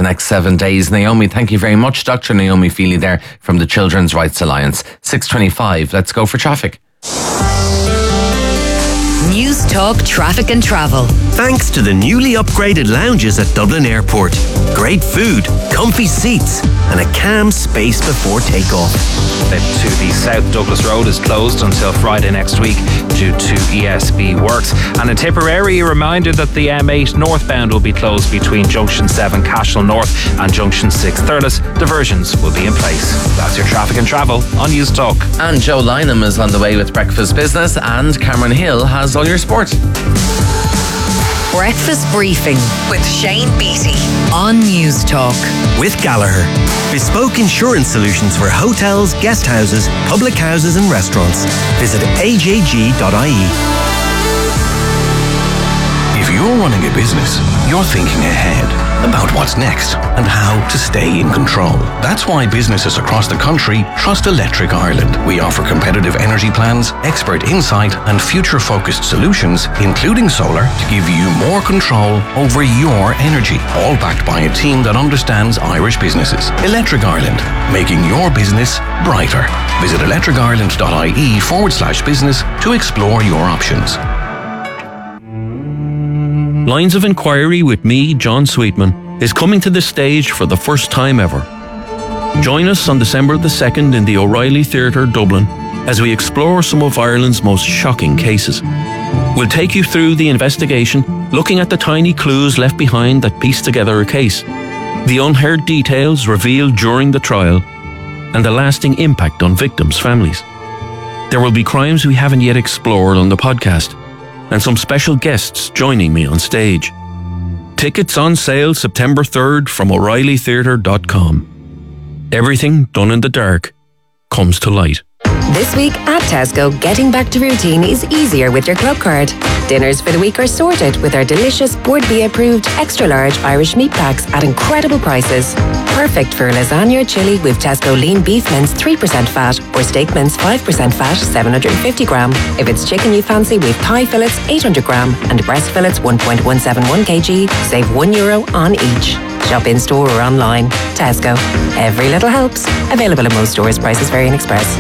the next 7 days. Naomi, thank you very much. Dr. Naomi Feely there from the Children's Rights Alliance. 6:25. Let's go for traffic. News Talk Traffic and Travel. Thanks to the newly upgraded lounges at Dublin Airport. Great food, comfy seats, and a calm space before takeoff. To the South Douglas Road is closed until Friday next week due to ESB works. And in Tipperary, a reminder that the M8 northbound will be closed between Junction 7 Cashel North and Junction 6 Thurles. Diversions will be in place. That's your traffic and travel on News Talk. And Joe Lynham is on the way with Breakfast Business, and Cameron Hill has all your sport. Breakfast Briefing with Shane Beattie on News Talk. With Gallagher. Bespoke insurance solutions for hotels, guest houses, public houses and restaurants. Visit ajg.ie. If you're running a business, you're thinking ahead about what's next and how to stay in control. That's why businesses across the country trust Electric Ireland. We offer competitive energy plans, expert insight and future-focused solutions, including solar, to give you more control over your energy, all backed by a team that understands Irish businesses. Electric Ireland, making your business brighter. Visit electricireland.ie/business to explore your options. Lines of Inquiry with me, John Sweetman, is coming to the stage for the first time ever. Join us on December the 2nd in the O'Reilly Theatre, Dublin, as we explore some of Ireland's most shocking cases. We'll take you through the investigation, looking at the tiny clues left behind that piece together a case, the unheard details revealed during the trial, and the lasting impact on victims' families. There will be crimes we haven't yet explored on the podcast, and some special guests joining me on stage. Tickets on sale September 3rd from O'ReillyTheatre.com. Everything done in the dark comes to light. This week at Tesco, getting back to routine is easier with your club card. Dinners for the week are sorted with our delicious Board B approved extra large Irish meat packs at incredible prices. Perfect for lasagna or chilli with Tesco lean beef mince 3% fat or steak mince 5% fat 750 gram. If it's chicken you fancy, we've thigh fillets 800 gram and breast fillets 1.171 kg. Save €1 on each. Shop in store or online. Tesco. Every little helps. Available in most stores. Prices vary in Express.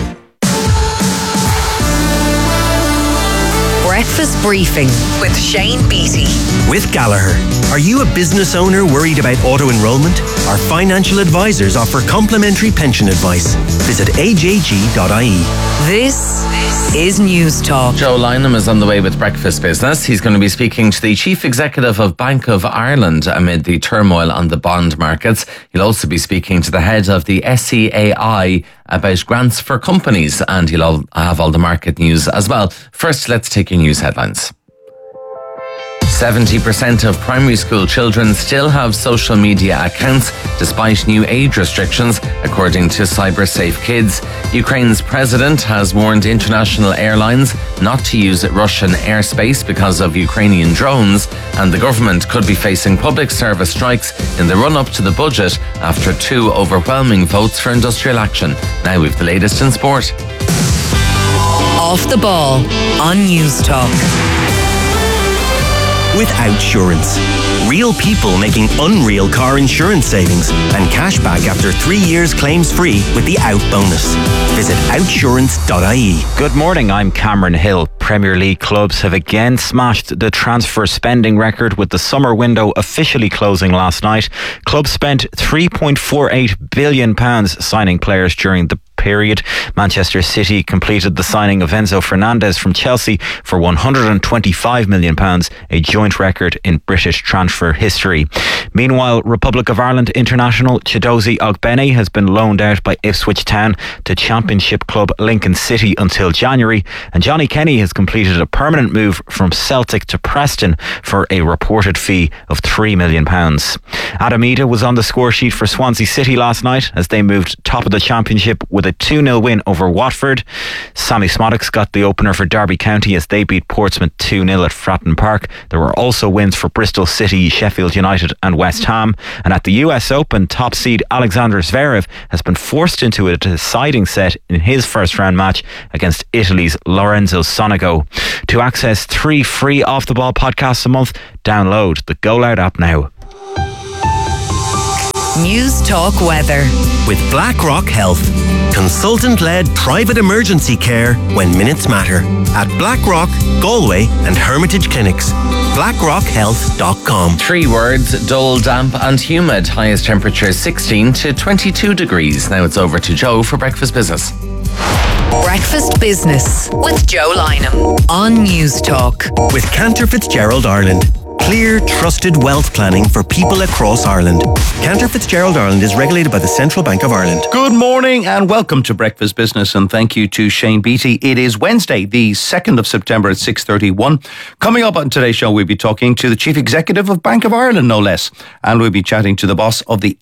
Breakfast Briefing with Shane Beattie. With Gallagher. Are you a business owner worried about auto-enrollment? Our financial advisors offer complimentary pension advice. Visit ajg.ie. This is News Talk. Joe Lynham is on the way with Breakfast Business. He's going to be speaking to the Chief Executive of Bank of Ireland amid the turmoil on the bond markets. He'll also be speaking to the head of the SEAI about grants for companies, and he'll have all the market news as well. First, let's take your news headlines. 70% of primary school children still have social media accounts despite new age restrictions, according to CyberSafe Kids. Ukraine's president has warned international airlines not to use Russian airspace because of Ukrainian drones, and the government could be facing public service strikes in the run-up to the budget after 2 overwhelming votes for industrial action. Now we've the latest in sport. Off the ball on News Talk. With Outsurance. Real people making unreal car insurance savings and cash back after 3 years claims free with the Out bonus. Visit outsurance.ie. Good morning, I'm Cameron Hill. Premier League clubs have again smashed the transfer spending record with the summer window officially closing last night. Clubs spent £3.48 billion signing players during the period. Manchester City completed the signing of Enzo Fernandez from Chelsea for £125 million, a joint record in British transfer history. Meanwhile, Republic of Ireland international Chidozie Ogbene has been loaned out by Ipswich Town to Championship club Lincoln City until January, and Johnny Kenny has completed a permanent move from Celtic to Preston for a reported fee of £3 million. Adam Ida was on the score sheet for Swansea City last night as they moved top of the Championship with a 2-0 win over Watford. Sammy Smodix got the opener for Derby County as they beat Portsmouth 2-0 at Fratton Park. There were also wins for Bristol City, Sheffield United and West Ham. And at the US Open, top seed Alexander Zverev has been forced into a deciding set in his first round match against Italy's Lorenzo Sonego. To access 3 free Off the Ball podcasts a month, download the Go Loud app now. News Talk Weather. With BlackRock Health. Consultant-led private emergency care when minutes matter. At BlackRock, Galway and Hermitage Clinics. BlackRockHealth.com. 3 words: dull, damp and humid. Highest temperature 16 to 22 degrees. Now it's over to Joe for Breakfast Business. Breakfast Business with Joe Lynham on News Talk. With Cantor Fitzgerald Ireland. Clear, trusted wealth planning for people across Ireland. Cantor Fitzgerald Ireland is regulated by the Central Bank of Ireland. Good morning and welcome to Breakfast Business, and thank you to Shane Beattie. It is Wednesday, the 2nd of September at 6:31. Coming up on today's show, we'll be talking to the Chief Executive of Bank of Ireland, no less. And we'll be chatting to the boss of the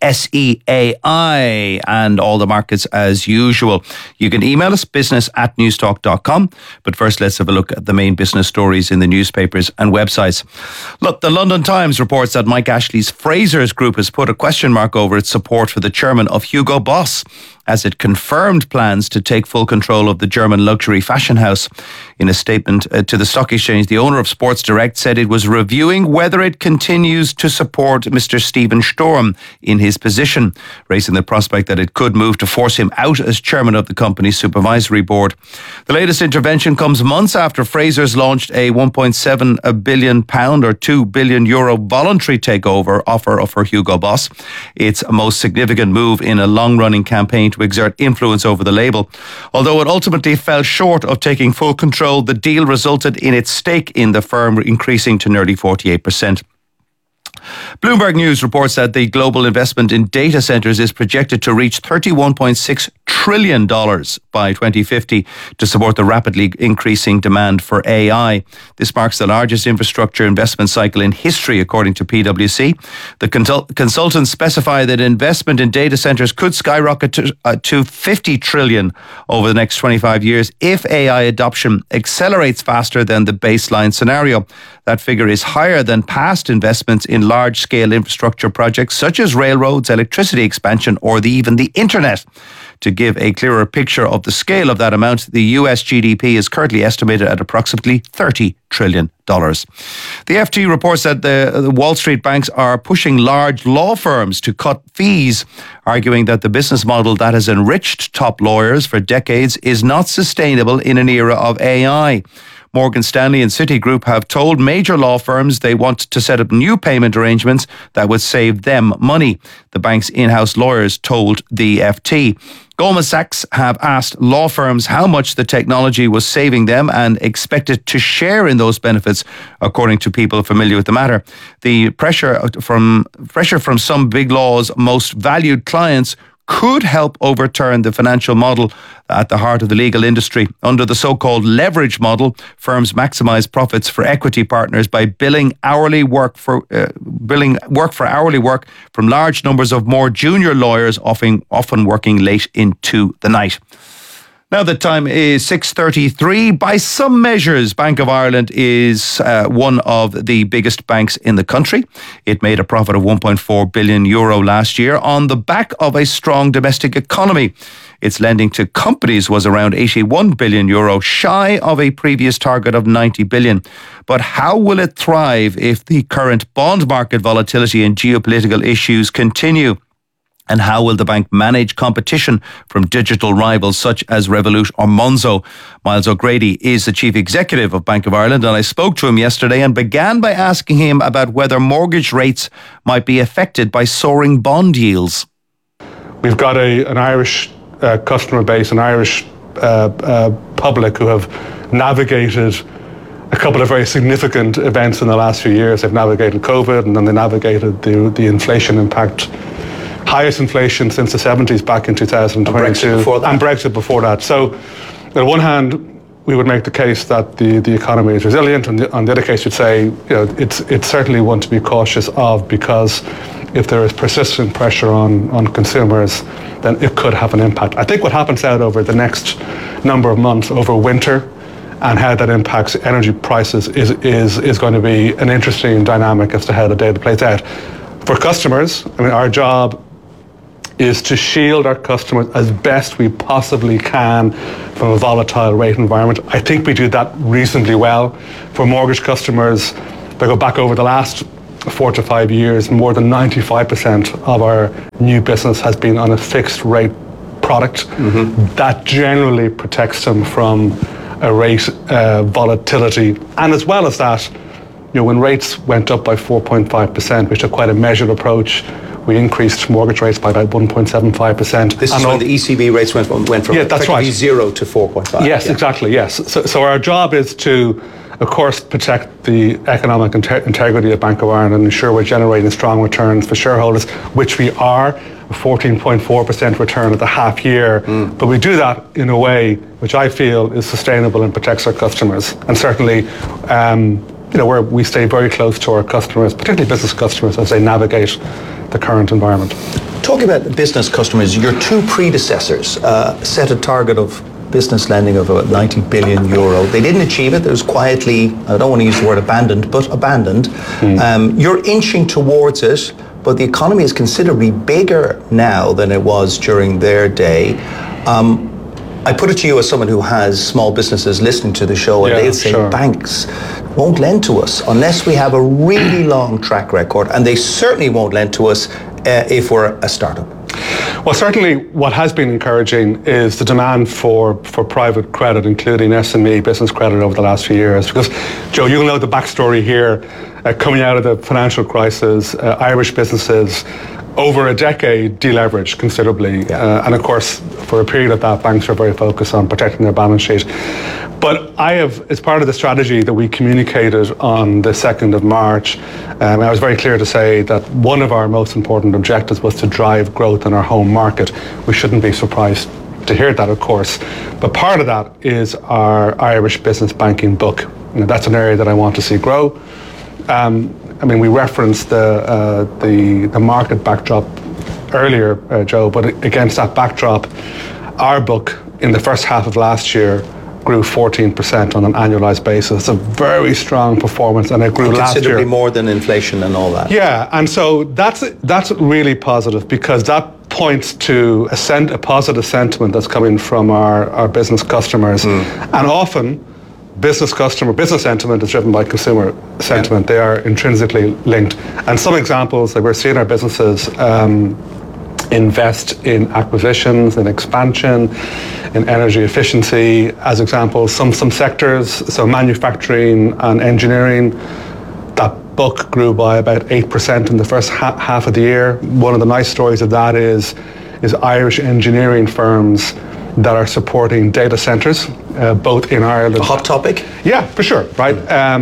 SEAI and all the markets as usual. You can email us, business@newstalk.com. But first, let's have a look at the main business stories in the newspapers and websites. Look, the London Times reports that Mike Ashley's Frasers Group has put a question mark over its support for the chairman of Hugo Boss, as it confirmed plans to take full control of the German luxury fashion house. In a statement to the stock exchange, the owner of Sports Direct said it was reviewing whether it continues to support Mr. Stephen Sturm in his position, raising the prospect that it could move to force him out as chairman of the company's supervisory board. The latest intervention comes months after Frasers launched a £1.7 billion or €2 billion voluntary takeover offer for Hugo Boss, its most significant move in a long-running campaign to exert influence over the label. Although it ultimately fell short of taking full control, the deal resulted in its stake in the firm increasing to nearly 48%. Bloomberg News reports that the global investment in data centres is projected to reach $31.6 trillion by 2050 to support the rapidly increasing demand for AI. This marks the largest infrastructure investment cycle in history, according to PwC. The consultants specify that investment in data centres could skyrocket to 50 trillion over the next 25 years if AI adoption accelerates faster than the baseline scenario. That figure is higher than past investments in large-scale infrastructure projects such as railroads, electricity expansion, or even the internet. To give a clearer picture of the scale of that amount, the US GDP is currently estimated at approximately $30 trillion. The FT reports that the Wall Street banks are pushing large law firms to cut fees, arguing that the business model that has enriched top lawyers for decades is not sustainable in an era of AI. Morgan Stanley and Citigroup have told major law firms they want to set up new payment arrangements that would save them money. The bank's in-house lawyers told the FT. Goldman Sachs have asked law firms how much the technology was saving them and expected to share in those benefits, according to people familiar with the matter. The pressure from some big law's most valued clients could help overturn the financial model at the heart of the legal industry. Under the so-called leverage model, firms maximize profits for equity partners by billing work for hourly work from large numbers of more junior lawyers, often working late into the night. Now the time is 6:33. By some measures, Bank of Ireland is one of the biggest banks in the country. It made a profit of €1.4 billion last year on the back of a strong domestic economy. Its lending to companies was around €81 billion, shy of a previous target of €90 billion. But how will it thrive if the current bond market volatility and geopolitical issues continue? And how will the bank manage competition from digital rivals such as Revolut or Monzo? Miles O'Grady is the Chief Executive of Bank of Ireland, and I spoke to him yesterday and began by asking him about whether mortgage rates might be affected by soaring bond yields. We've got an Irish customer base, an Irish public who have navigated a couple of very significant events in the last few years. They've navigated COVID, and then they navigated the inflation impact. Highest inflation since the 70s back in 2022. And Brexit before that. So, on one hand, we would make the case that the economy is resilient, and on the other case, you'd say it's certainly one to be cautious of, because if there is persistent pressure on consumers, then it could have an impact. I think what happens out over the next number of months, over winter, and how that impacts energy prices is going to be an interesting dynamic as to how the data plays out. For customers, I mean, our job is to shield our customers as best we possibly can from a volatile rate environment. I think we do that reasonably well. For mortgage customers, if I go back over the last 4 to 5 years, more than 95% of our new business has been on a fixed rate product. That generally protects them from a rate volatility. And as well as that, when rates went up by 4.5%, which is quite a measured approach, we increased mortgage rates by about 1.75%. This is when the ECB rates went from that's right. 0 to 4.5. Yes, exactly, yes. So our job is to, of course, protect the economic integrity of Bank of Ireland and ensure we're generating strong returns for shareholders, which we are, a 14.4% return at the half year. But we do that in a way which I feel is sustainable and protects our customers. And certainly, where we stay very close to our customers, particularly business customers, as they navigate the current environment. Talking about business customers, your two predecessors set a target of business lending of about 90 billion euro. They didn't achieve it. It was quietly, I don't want to use the word abandoned, but abandoned. You're inching towards it, but the economy is considerably bigger now than it was during their day. I put it to you as someone who has small businesses listening to the show, and they'll say banks won't lend to us unless we have a really long track record, and they certainly won't lend to us if we're a startup. Well, certainly what has been encouraging is the demand for private credit, including SME business credit over the last few years. Because, Joe, you'll know the backstory here. Coming out of the financial crisis, Irish businesses over a decade deleveraged considerably. And of course, for a period of that, banks are very focused on protecting their balance sheet. But as part of the strategy that we communicated on the 2nd of March, I was very clear to say that one of our most important objectives was to drive growth in our home market. We shouldn't be surprised to hear that, of course. But part of that is our Irish business banking book. That's an area that I want to see grow. We referenced the market backdrop earlier, Joe, but against that backdrop, our book in the first half of last year grew 14% on an annualized basis. It's a very strong performance, and it grew last year. Considerably more than inflation and all that. Yeah, and so that's really positive, because that points to a positive sentiment that's coming from our business customers. And often, business sentiment is driven by consumer sentiment. They are intrinsically linked. And some examples that we're seeing our businesses invest in acquisitions, in expansion, in energy efficiency, as examples. Some sectors, so manufacturing and engineering, that book grew by about 8% in the first half of the year. One of the nice stories of that is Irish engineering firms that are supporting data centres, both in Ireland. A hot topic? Yeah, for sure, right?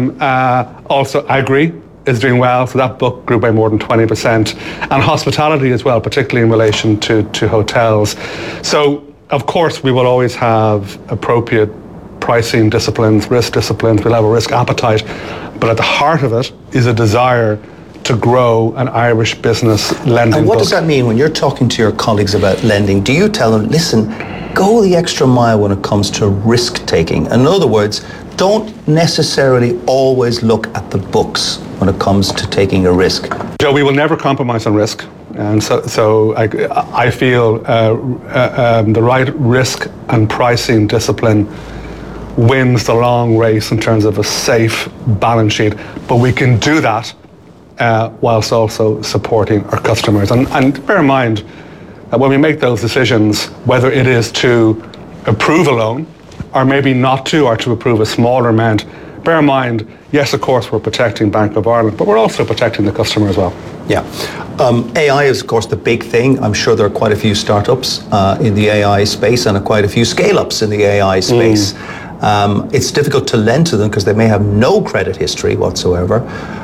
Also, agri is doing well, so that book grew by more than 20%. And hospitality as well, particularly in relation to hotels. So, of course, we will always have appropriate pricing disciplines, risk disciplines, we'll have a risk appetite, but at the heart of it is a desire to grow an Irish business lending And what book. does that mean when you're talking to your colleagues about lending? Do you tell them, listen, go the extra mile when it comes to risk taking? In other words, don't necessarily always look at the books when it comes to taking a risk. Joe, we will never compromise on risk. And so I feel the right risk and pricing discipline wins the long race in terms of a safe balance sheet. But we can do that whilst also supporting our customers. And bear in mind that when we make those decisions, whether it is to approve a loan or maybe not to, or to approve a smaller amount, bear in mind, yes, of course, we're protecting Bank of Ireland, but we're also protecting the customer as well. Yeah. AI is, of course, the big thing. I'm sure there are quite a few startups in the AI space and quite a few scale-ups in the AI space. It's difficult to lend to them because they may have no credit history whatsoever.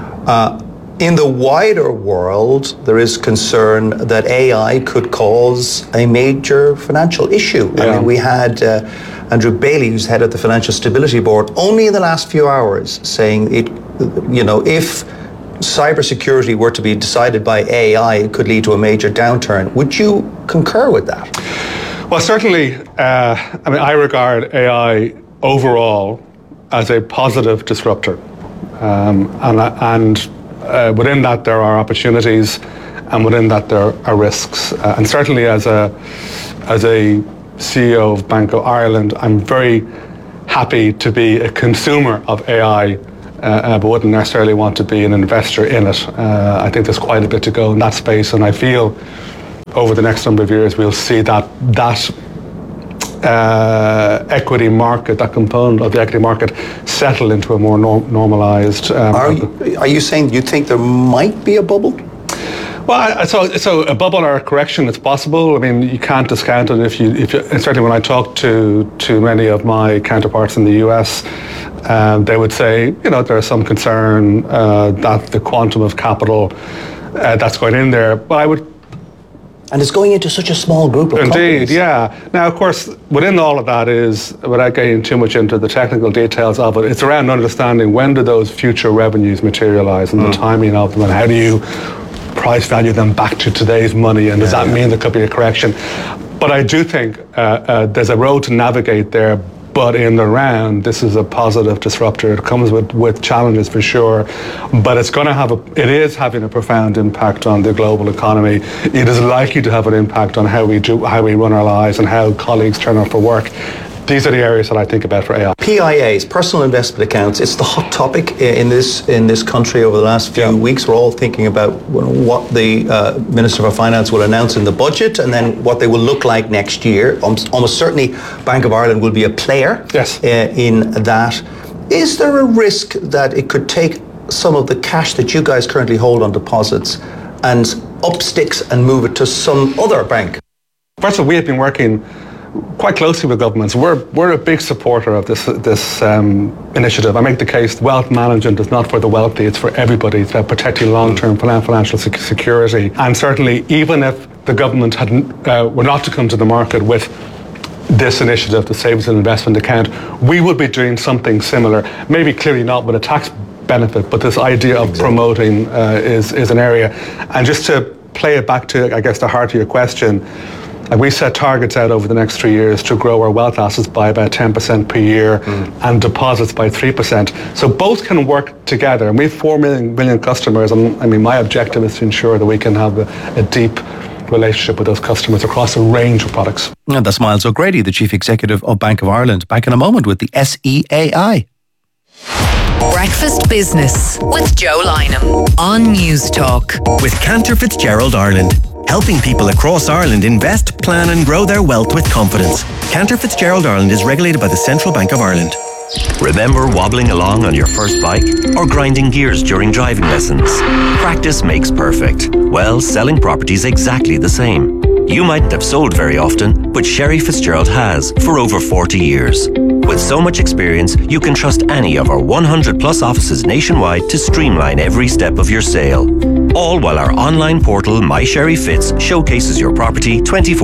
In the wider world, there is concern that AI could cause a major financial issue. Yeah. I mean, we had Andrew Bailey, who's head of the Financial Stability Board, only in the last few hours saying if cybersecurity were to be decided by AI, it could lead to a major downturn. Would you concur with that? Well, certainly, I regard AI overall as a positive disruptor. Within that, there are opportunities, and within that, there are risks. And certainly, as a CEO of Bank of Ireland, I'm very happy to be a consumer of AI but wouldn't necessarily want to be an investor in it. I think there's quite a bit to go in that space, and I feel over the next number of years we'll see that equity market, that component of the equity market, settle into a more normalised. Are you saying you think there might be a bubble? Well, so a bubble or a correction, it's possible. I mean, you can't discount it. If you certainly when I talk to many of my counterparts in the US, they would say, there's some concern that the quantum of capital that's going in there. But and it's going into such a small group of companies. Indeed, yeah. Now, of course, within all of that is, without getting too much into the technical details of it, it's around understanding when do those future revenues materialise and the timing of them, and how do you price value them back to today's money, and does that mean there could be a correction? But I do think there's a road to navigate there, but in the round, this is a positive disruptor. It comes with challenges for sure, but it is having a profound impact on the global economy. It is likely to have an impact on how we run our lives and how colleagues turn up for work. These are the areas that I think about for AI. PIAs, personal investment accounts, it's the hot topic in this country over the last few weeks. We're all thinking about what the Minister for Finance will announce in the budget, and then what they will look like next year. Almost certainly Bank of Ireland will be a player in that. Is there a risk that it could take some of the cash that you guys currently hold on deposits and up sticks and move it to some other bank? First of all, we have been working quite closely with governments. We're a big supporter of this initiative. I make the case wealth management is not for the wealthy, it's for everybody. It's about protecting long-term financial security. And certainly, even if the government were not to come to the market with this initiative, the Savings and Investment Account, we would be doing something similar. Maybe clearly not with a tax benefit, but this idea of promoting is an area. And just to play it back to, I guess, the heart of your question, we set targets out over the next 3 years to grow our wealth assets by about 10% per year and deposits by 3%. So both can work together. And we have 4 million customers. And I mean, my objective is to ensure that we can have a deep relationship with those customers across a range of products. And that's Miles O'Grady, the Chief Executive of Bank of Ireland. Back in a moment with the SEAI. Breakfast Business with Joe Lynham on News Talk. With Cantor Fitzgerald Ireland, helping people across Ireland invest, plan and grow their wealth with confidence. Cantor Fitzgerald Ireland is regulated by the Central Bank of Ireland. Remember wobbling along on your first bike or grinding gears during driving lessons? Practice makes perfect. Well, selling property's exactly the same. You mightn't have sold very often, but Sherry Fitzgerald has for over 40 years. With so much experience, you can trust any of our 100 plus offices nationwide to streamline every step of your sale. All while our online portal, My Sherry Fitz, showcases your property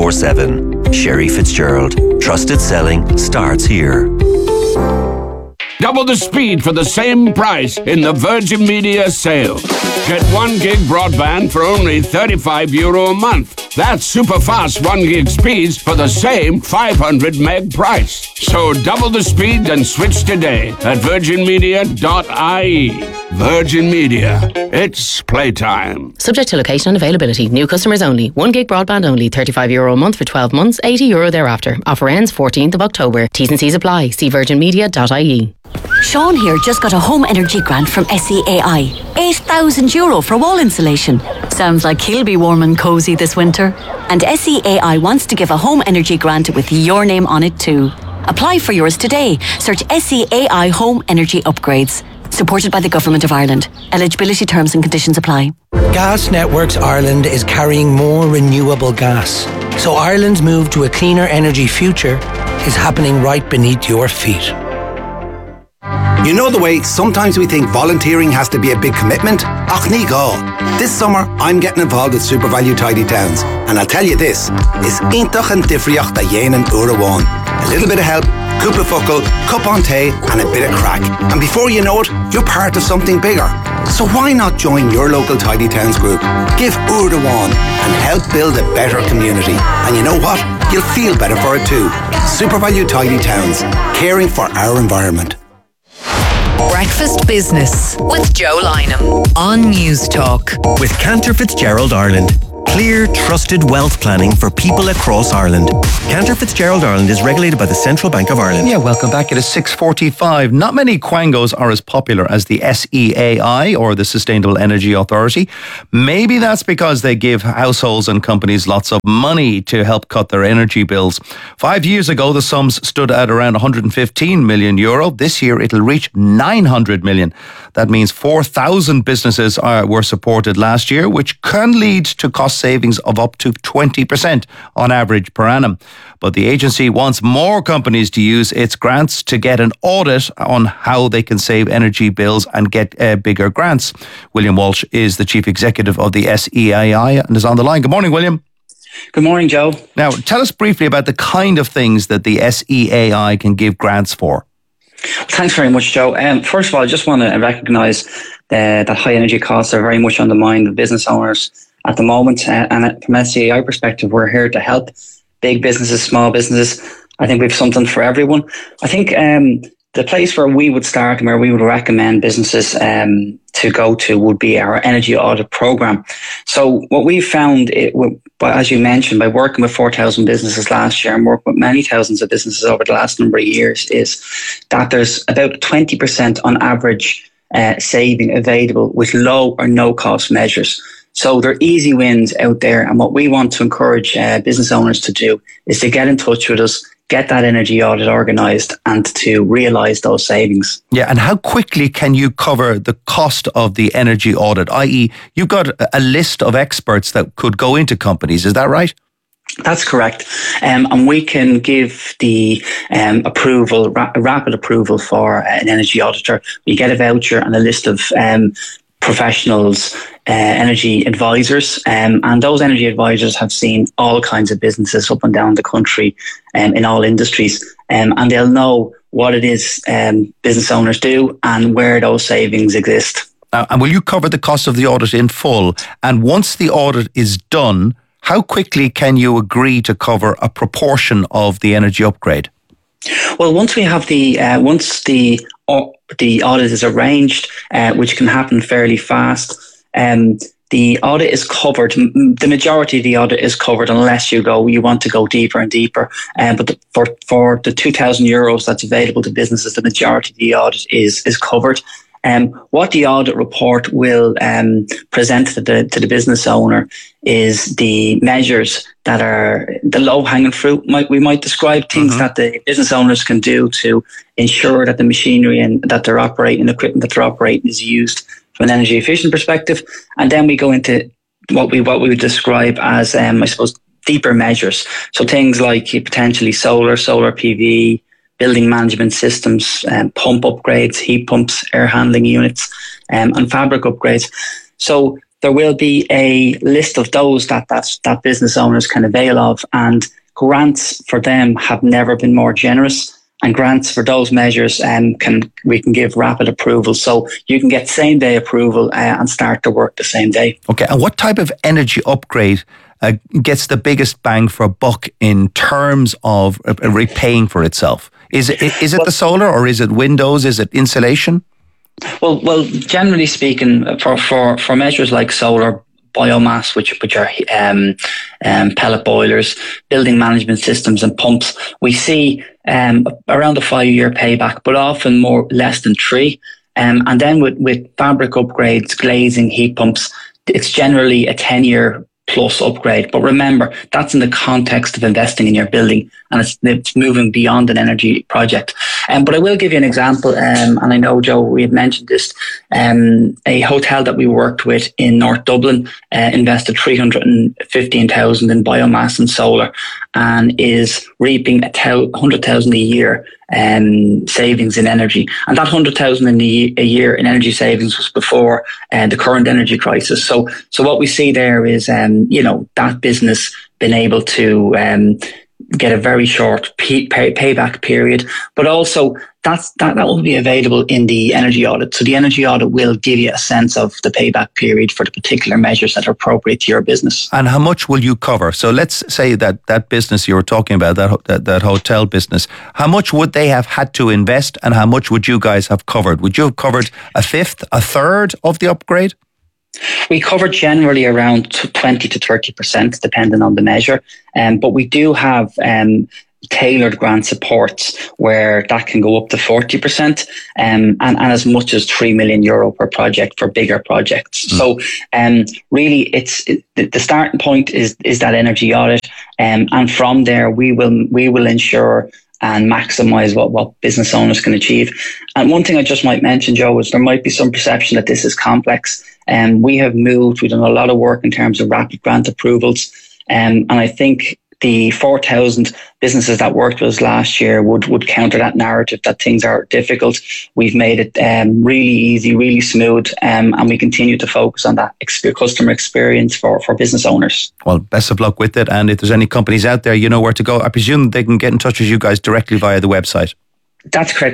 24/7. Sherry Fitzgerald. Trusted selling starts here. Double the speed for the same price in the Virgin Media sale. Get 1 gig broadband for only €35 a month. That's super fast 1 gig speeds for the same 500 meg price. So double the speed and switch today at virginmedia.ie. Virgin Media. It's playtime. Subject to location and availability. New customers only. 1 gig broadband only. €35 a month for 12 months. €80 thereafter. Offer ends 14th of October. T's and C's apply. See virginmedia.ie. Sean here just got a home energy grant from SEAI. €8,000 for wall insulation. Sounds like he'll be warm and cosy this winter. And SEAI wants to give a home energy grant with your name on it too. Apply for yours today. Search SEAI Home Energy Upgrades. Supported by the Government of Ireland. Eligibility terms and conditions apply. Gas Networks Ireland is carrying more renewable gas. So Ireland's move to a cleaner energy future is happening right beneath your feet. You know the way sometimes we think volunteering has to be a big commitment? Ach ní gá. This summer I'm getting involved with SuperValu Tidy Towns, and I'll tell you this, is intach and difriocht da dhéanaan uair. A little bit of help, cúpla focal, cup on tea and a bit of crack. And before you know it, you're part of something bigger. So why not join your local Tidy Towns group? Give uair and help build a better community. And you know what? You'll feel better for it too. SuperValu Tidy Towns, caring for our environment. Breakfast Business with Joe Lynham on News Talk. With Cantor Fitzgerald Ireland, Clear, trusted wealth planning for people across Ireland. Cantor Fitzgerald Ireland is regulated by the Central Bank of Ireland. Yeah, welcome back. It is 6:45. Not many quangos are as popular as the SEAI or the Sustainable Energy Authority. Maybe that's because they give households and companies lots of money to help cut their energy bills. 5 years ago, the sums stood at around €115 million. This year, it'll reach 900 million. That means 4,000 businesses were supported last year, which can lead to cost savings of up to 20% on average per annum. But the agency wants more companies to use its grants to get an audit on how they can save energy bills and get bigger grants. William Walsh is the chief executive of the SEAI and is on the line. Good morning, William. Good morning, Joe. Now, tell us briefly about the kind of things that the SEAI can give grants for. Thanks very much, Joe. First of all, I just want to recognise that high energy costs are very much on the mind of business owners at the moment. And from an SEAI perspective, we're here to help big businesses, small businesses. I think we have something for everyone. I think the place where we would start and where we would recommend businesses to go to would be our energy audit program. So what we found, as you mentioned, by working with 4,000 businesses last year and working with many thousands of businesses over the last number of years, is that there's about 20% on average saving available with low or no cost measures. So they're easy wins out there. And what we want to encourage business owners to do is to get in touch with us, get that energy audit organised and to realise those savings. Yeah, and how quickly can you cover the cost of the energy audit? I.e., you've got a list of experts that could go into companies, is that right? That's correct. And we can give the approval, rapid approval for an energy auditor. You get a voucher and a list of professionals, energy advisors, and those energy advisors have seen all kinds of businesses up and down the country in all industries, and they'll know what it is business owners do and where those savings exist. And will you cover the cost of the audit in full? And once the audit is done, how quickly can you agree to cover a proportion of the energy upgrade? Well, once we have once the audit is arranged, which can happen fairly fast, the audit is covered. The majority of the audit is covered unless you want to go deeper and deeper. But for the €2,000 that's available to businesses, the majority of the audit is covered. What the audit report will present to the business owner is the measures that are the low-hanging fruit, we might describe, things that the business owners can do to ensure that the machinery and that they're operating, equipment that they're operating is used from an energy efficient perspective. And then we go into what we would describe as, I suppose, deeper measures. So things like potentially solar PV, building management systems, pump upgrades, heat pumps, air handling units, and fabric upgrades. So there will be a list of those that business owners can avail of, and grants for them have never been more generous. And grants for those measures we can give rapid approval. So you can get same day approval and start to work the same day. Okay, and what type of energy upgrade gets the biggest bang for buck in terms of repaying for itself? Is it the solar, or is it windows? Is it insulation? Well, generally speaking, for measures like solar, biomass, which are pellet boilers, building management systems and pumps, we see around a 5-year payback, but often less than 3. And then with fabric upgrades, glazing, heat pumps, it's generally a 10-year plus upgrade. But remember, that's in the context of investing in your building, and it's moving beyond an energy project. But I will give you an example, and I know, Joe, we had mentioned this. A hotel that we worked with in North Dublin invested $315,000 in biomass and solar, and is reaping $100,000 a year savings in energy. And that $100,000 a year in energy savings was before the current energy crisis. So what we see there is, that business been able to get a very short payback period, but also that will be available in the energy audit. So the energy audit will give you a sense of the payback period for the particular measures that are appropriate to your business. And how much will you cover? So let's say that business you were talking about, that hotel business, how much would they have had to invest, and how much would you guys have covered? Would you have covered a fifth, a third of the upgrade? We cover generally around 20 to 30%, depending on the measure. But we do have tailored grant supports where that can go up to 40% and as much as €3 million per project for bigger projects. So really the starting point is that energy audit, and from there we will ensure and maximise what business owners can achieve. And one thing I just might mention, Joe, is there might be some perception that this is complex. We've done a lot of work in terms of rapid grant approvals, and I think the 4,000 businesses that worked with us last year would counter that narrative that things are difficult. We've made it really easy, really smooth, and we continue to focus on that customer experience for business owners. Well, best of luck with it. And if there's any companies out there, you know where to go. I presume they can get in touch with you guys directly via the website. That's correct.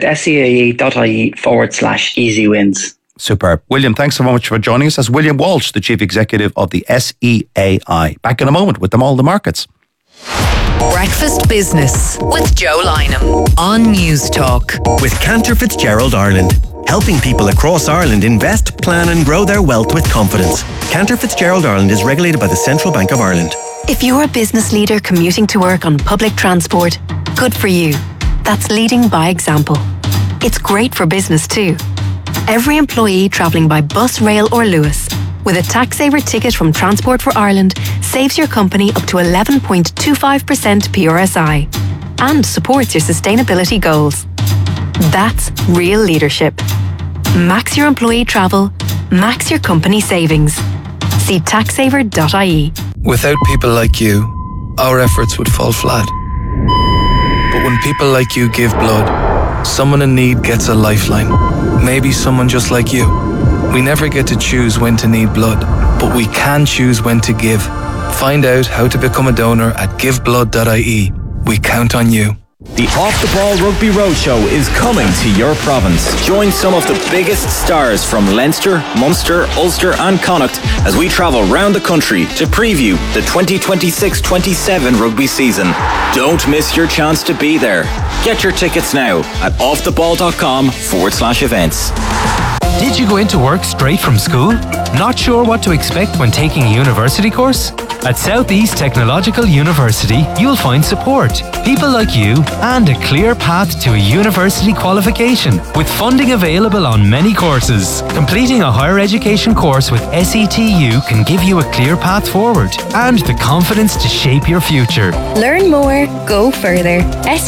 seae.ie/easy wins. Superb. William, thanks so much for joining us. That's William Walsh, the Chief Executive of the SEAI. Back in a moment with all the markets. Breakfast Business with Joe Lynham on News Talk. With Cantor Fitzgerald Ireland, helping people across Ireland invest, plan and grow their wealth with confidence. Cantor Fitzgerald Ireland is regulated by the Central Bank of Ireland. If you're a business leader commuting to work on public transport, good for you. That's leading by example. It's great for business too. Every employee travelling by bus, rail or Luas with a tax-saver ticket from Transport for Ireland saves your company up to 11.25% PRSI and supports your sustainability goals. That's real leadership. Max your employee travel, max your company savings. See taxsaver.ie. Without people like you, our efforts would fall flat. But when people like you give blood, someone in need gets a lifeline. Maybe someone just like you. We never get to choose when to need blood, but we can choose when to give. Find out how to become a donor at giveblood.ie. We count on you. The Off the Ball Rugby Roadshow is coming to your province. Join some of the biggest stars from Leinster, Munster, Ulster and Connacht as we travel round the country to preview the 2026-27 rugby season. Don't miss your chance to be there. Get your tickets now at offtheball.com/events. Did you go into work straight from school? Not sure what to expect when taking a university course? At Southeast Technological University, you'll find support, people like you, and a clear path to a university qualification, with funding available on many courses. Completing a higher education course with SETU can give you a clear path forward and the confidence to shape your future. Learn more, go further.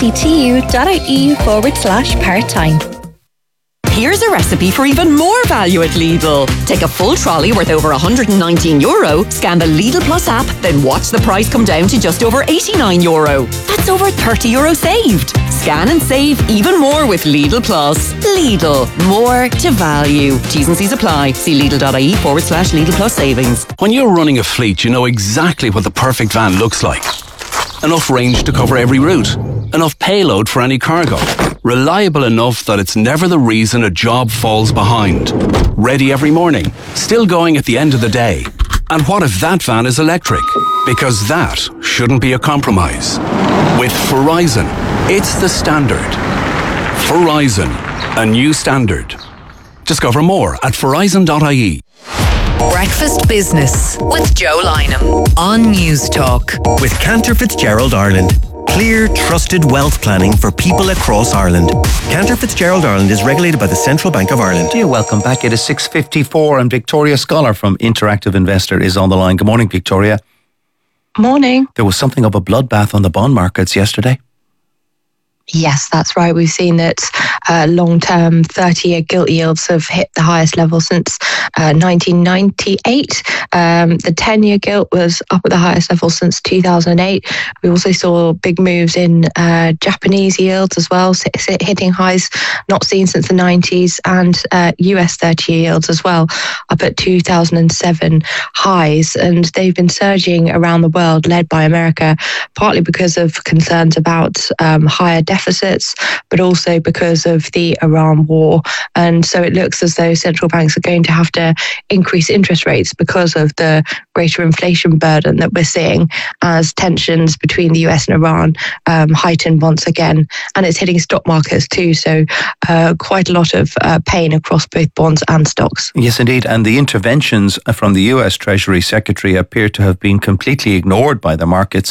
setu.ie/part-time. Here's a recipe for even more value at Lidl. Take a full trolley worth over €119, scan the Lidl Plus app, then watch the price come down to just over €89. That's over €30 saved. Scan and save even more with Lidl Plus. Lidl, more to value. T's and C's apply. See Lidl.ie/Lidl Plus savings. When you're running a fleet, you know exactly what the perfect van looks like. Enough range to cover every route. Enough payload for any cargo. Reliable enough that it's never the reason a job falls behind. Ready every morning. Still going at the end of the day. And what if that van is electric? Because that shouldn't be a compromise. With Verizon, it's the standard. Verizon, a new standard. Discover more at verizon.ie. Breakfast Business with Joe Lynham on News Talk. With Cantor Fitzgerald Ireland. Clear, trusted wealth planning for people across Ireland. Cantor Fitzgerald Ireland is regulated by the Central Bank of Ireland. Dear, welcome back. It is 6:54 and Victoria Scholar from Interactive Investor is on the line. Good morning, Victoria. Morning. There was something of a bloodbath on the bond markets yesterday. Yes, that's right. We've seen that long-term 30-year gilt yields have hit the highest level since 1998. The 10-year gilt was up at the highest level since 2008. We also saw big moves in Japanese yields as well, hitting highs not seen since the 90s, and US 30-year yields as well, up at 2007 highs. And they've been surging around the world, led by America, partly because of concerns about higher deficits, but also because of of the Iran war. And so it looks as though central banks are going to have to increase interest rates because of the greater inflation burden that we're seeing as tensions between the US and Iran heighten once again. And it's hitting stock markets too. So quite a lot of pain across both bonds and stocks. Yes, indeed. And the interventions from the US Treasury Secretary appear to have been completely ignored by the markets,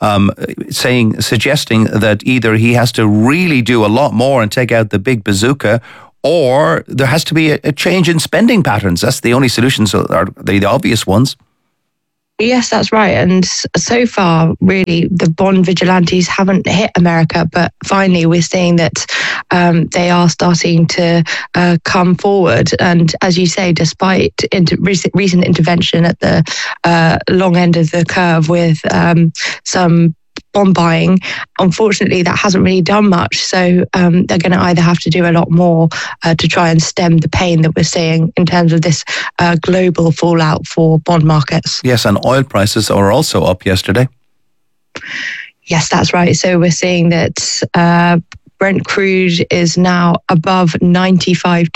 suggesting that either he has to really do a lot more and take out the big bazooka, or there has to be a change in spending patterns. That's the only solutions, are the obvious ones. Yes, that's right. And so far, really, the bond vigilantes haven't hit America. But finally, we're seeing that they are starting to come forward. And as you say, despite recent intervention at the long end of the curve with some bond buying, unfortunately, that hasn't really done much. So they're going to either have to do a lot more to try and stem the pain that we're seeing in terms of this global fallout for bond markets. Yes, and oil prices are also up yesterday. Yes, that's right. So we're seeing that Brent crude is now above $95.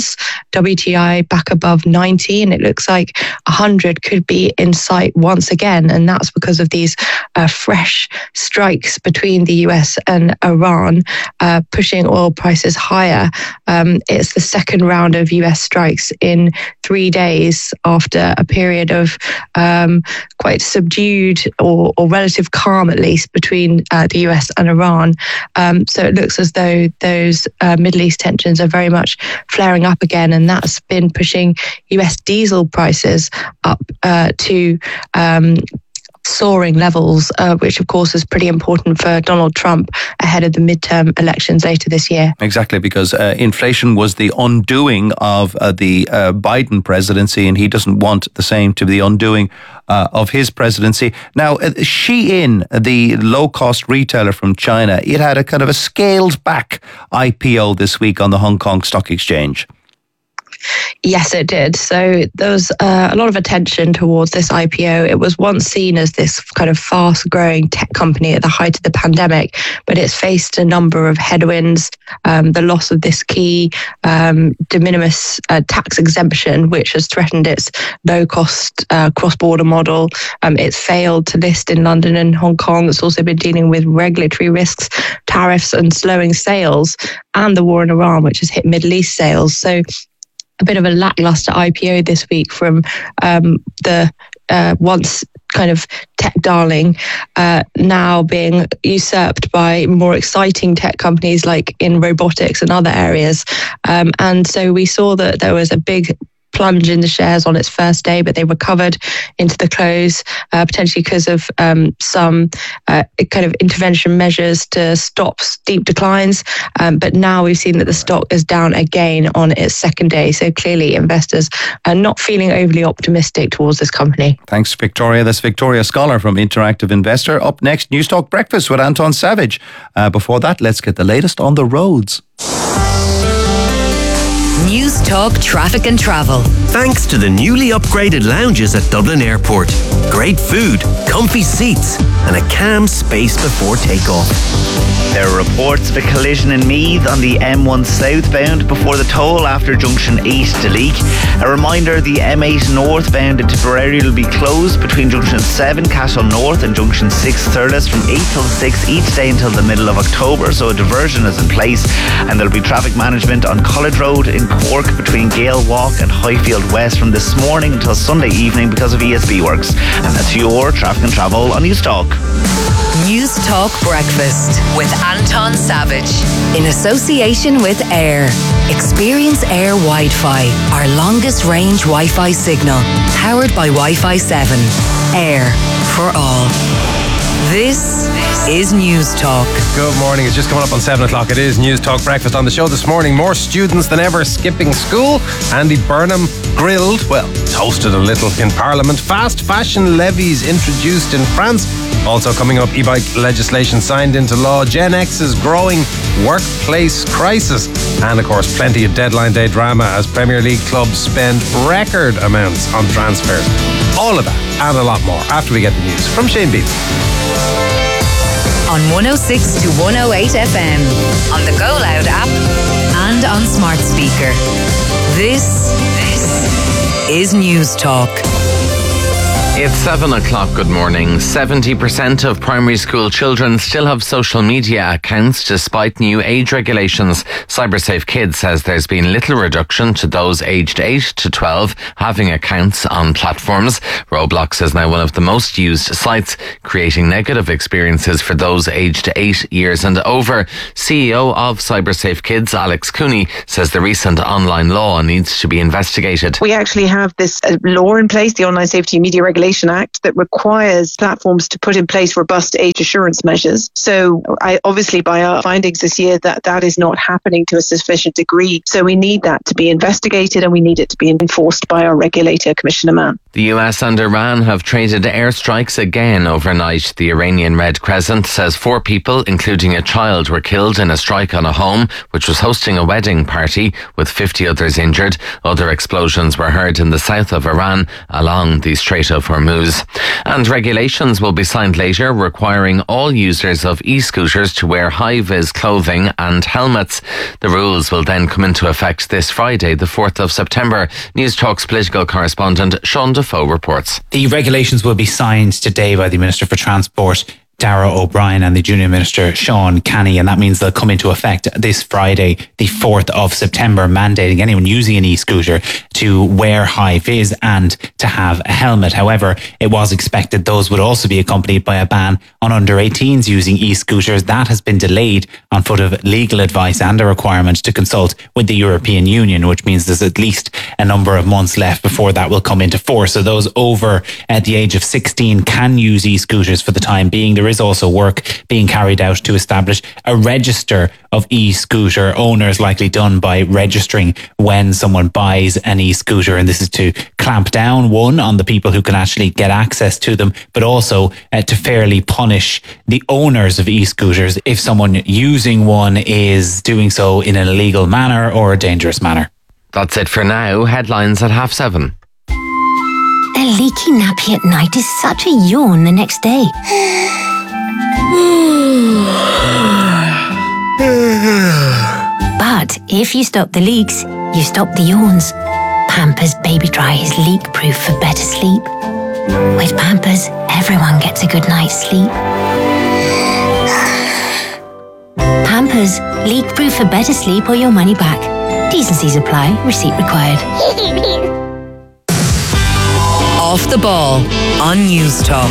WTI back above 90, and it looks like 100 could be in sight once again. And that's because of these fresh strikes between the US and Iran, pushing oil prices higher. It's the second round of US strikes in 3 days after a period of quite subdued or relative calm, at least, between the US and Iran. So it looks as though those Middle East tensions are very much flaring up again, and that's been pushing US diesel prices up to soaring levels, which of course is pretty important for Donald Trump ahead of the midterm elections later this year. Exactly, because inflation was the undoing of the Biden presidency, and he doesn't want the same to be the undoing of his presidency. Now, Shein, the low-cost retailer from China, it had a kind of a scaled-back IPO this week on the Hong Kong Stock Exchange. Yes, it did. So there was a lot of attention towards this IPO. It was once seen as this kind of fast-growing tech company at the height of the pandemic, but it's faced a number of headwinds, the loss of this key de minimis tax exemption, which has threatened its low-cost cross-border model. It's failed to list in London and Hong Kong. It's also been dealing with regulatory risks, tariffs and slowing sales, and the war in Iran, which has hit Middle East sales. So a bit of a lackluster IPO this week from the once kind of tech darling, now being usurped by more exciting tech companies like in robotics and other areas. And so we saw that there was a big plunge in the shares on its first day, but they recovered into the close, potentially because of some kind of intervention measures to stop steep declines. But now we've seen that the stock is down again on its second day. So clearly investors are not feeling overly optimistic towards this company. Thanks, Victoria. That's Victoria Scholar from Interactive Investor. Up next, News Talk Breakfast with Anton Savage. Before that, let's get the latest on the roads. News Talk Traffic and Travel. Thanks to the newly upgraded lounges at Dublin Airport. Great food, comfy seats, and a calm space before takeoff. There are reports of a collision in Meath on the M1 southbound before the toll after junction 8 Deleek. A reminder, the M8 northbound in Tipperary will be closed between junction 7 Cashel North and junction 6 Thurles from 8 till 6 each day until the middle of October, so a diversion is in place. And there'll be traffic management on College Road in Cork between Gale Walk and Highfield West from this morning until Sunday evening because of ESB works. And that's your Traffic and Travel on News Talk. News Talk Breakfast with Anton Savage in association with Air. Experience Air Wi-Fi, our longest range Wi-Fi signal, powered by Wi-Fi 7. Air for all. This is News Talk. Good morning. It's just coming up on 7 o'clock. It is News Talk Breakfast. On the show this morning, more students than ever skipping school. Andy Burnham grilled, toasted a little in Parliament. Fast fashion levies introduced in France. Also coming up, e-bike legislation signed into law. Gen X's growing workplace crisis. And of course, plenty of deadline day drama as Premier League clubs spend record amounts on transfers. All of that and a lot more after we get the news from Shane Beaton. On 106 to 108 FM, on the Go Loud app, and on smart speaker. This is News Talk. It's 7 o'clock. Good morning. 70% of primary school children still have social media accounts despite new age regulations. CyberSafe Kids says there's been little reduction to those aged 8 to 12 having accounts on platforms. Roblox is now one of the most used sites, creating negative experiences for those aged 8 years and over. CEO of CyberSafe Kids, Alex Cooney, says the recent online law needs to be investigated. We actually have this law in place, the Online Safety Media Regulation Act, that requires platforms to put in place robust age assurance measures. So obviously by our findings this year that is not happening to a sufficient degree. So we need that to be investigated and we need it to be enforced by our regulator, Commissioner Mann. The US and Iran have traded airstrikes again overnight. The Iranian Red Crescent says 4 people, including a child, were killed in a strike on a home which was hosting a wedding party, with 50 others injured. Other explosions were heard in the south of Iran along the Strait of Hormuz. And regulations will be signed later requiring all users of e-scooters to wear high-vis clothing and helmets. The rules will then come into effect this Friday, the 4th of September. News Talk's political correspondent Sean Defoe reports. The regulations will be signed today by the Minister for Transport, Darragh O'Brien, and the Junior Minister, Sean Canny, and that means they'll come into effect this Friday, the 4th of September, mandating anyone using an e-scooter to wear high vis and to have a helmet. However, it was expected those would also be accompanied by a ban on under 18s using e-scooters. That has been delayed on foot of legal advice and a requirement to consult with the European Union, which means there's at least a number of months left before that will come into force. So those over at the age of 16 can use e-scooters for the time being. There is also work being carried out to establish a register of e-scooter owners, likely done by registering when someone buys an e-scooter. And this is to clamp down, one, on the people who can actually get access to them, but also to fairly punish the owners of e-scooters if someone using one is doing so in an illegal manner or a dangerous manner. That's it for now. Headlines at 7:30. A leaky nappy at night is such a yawn the next day. But if you stop the leaks, you stop the yawns. Pampers Baby Dry is leak-proof for better sleep. With Pampers, everyone gets a good night's sleep. Pampers, leak-proof for better sleep or your money back. T's and C's apply. Receipt required. Off the Ball on News Talk.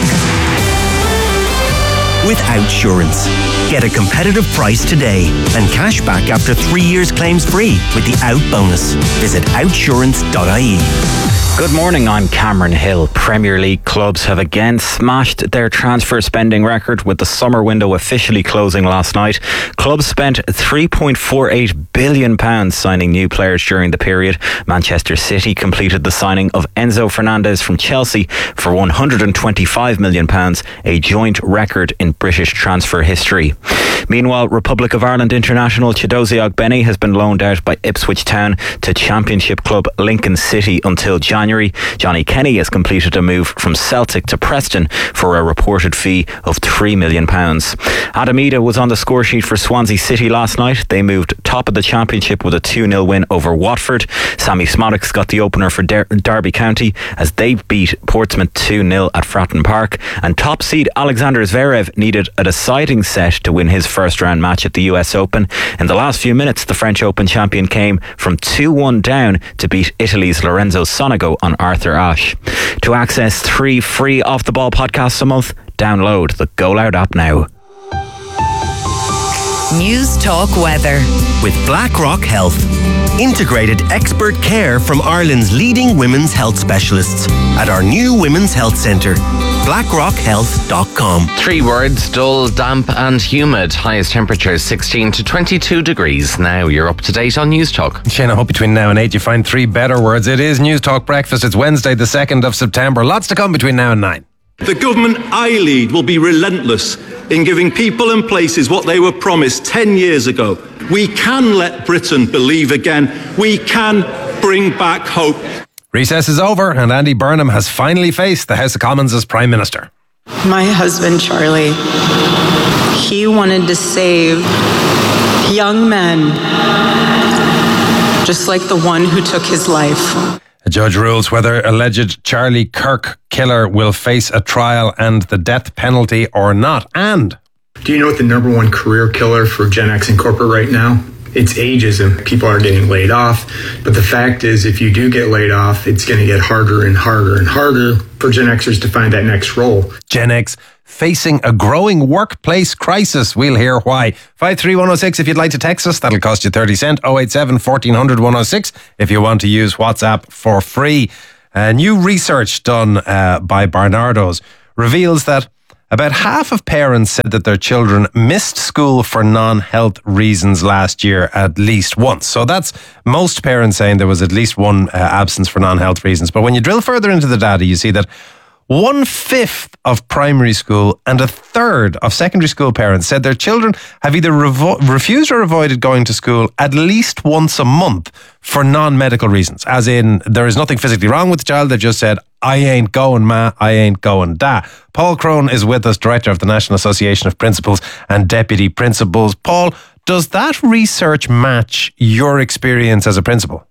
With Outsurance. Get a competitive price today and cash back after 3 years claims free with the Out bonus. Visit outsurance.ie. Good morning, I'm Cameron Hill. Premier League clubs have again smashed their transfer spending record with the summer window officially closing last night. Clubs spent £3.48 billion signing new players during the period. Manchester City completed the signing of Enzo Fernandez from Chelsea for £125 million, a joint record in British transfer history. Meanwhile, Republic of Ireland international Chiedozie Ogbene has been loaned out by Ipswich Town to Championship club Lincoln City until January. Johnny Kenny has completed a move from Celtic to Preston for a reported fee of £3 million. Adam Ida was on the score sheet for Swansea City last night. They moved top of the Championship with a 2-0 win over Watford. Sammy Smodix got the opener for Derby County as they beat Portsmouth 2-0 at Fratton Park. And top seed Alexander Zverev needed a deciding set to win his first round match at the US Open. In the last few minutes, the French Open champion came from 2-1 down to beat Italy's Lorenzo Sonego on Arthur Ashe. To access 3 free Off the Ball podcasts a month, download the Go Loud app now. News Talk weather. With BlackRock Health. Integrated expert care from Ireland's leading women's health specialists at our new Women's Health Centre. BlackRockHealth.com. 3 words: dull, damp and humid. Highest temperatures 16 to 22 degrees. Now you're up to date on News Talk. Shane, I hope between now and 8 you find 3 better words. It is News Talk Breakfast. It's Wednesday the 2nd of September. Lots to come between now and 9. The government I lead will be relentless in giving people and places what they were promised 10 years ago. We can let Britain believe again. We can bring back hope. Recess is over and Andy Burnham has finally faced the House of Commons as Prime Minister. My husband, Charlie, he wanted to save young men just like the one who took his life. A judge rules whether alleged Charlie Kirk killer will face a trial and the death penalty or not. And do you know what the number one career killer for Gen X and corporate right now? It's ageism. People are getting laid off. But the fact is, if you do get laid off, it's going to get harder and harder and harder for Gen Xers to find that next role. Gen X facing a growing workplace crisis. We'll hear why. 53106 if you'd like to text us. That'll cost you 30 cents. 087 1400 106 if you want to use WhatsApp for free. New research done by Barnardo's reveals that about half of parents said that their children missed school for non-health reasons last year at least once. So that's most parents saying there was at least one absence for non-health reasons. But when you drill further into the data, you see that 1/5 of primary school and 1/3 of secondary school parents said their children have either refused or avoided going to school at least once a month for non-medical reasons. As in, there is nothing physically wrong with the child. They just said, I ain't going, ma, I ain't going, da. Paul Crone is with us, Director of the National Association of Principals and Deputy Principals. Paul, does that research match your experience as a principal?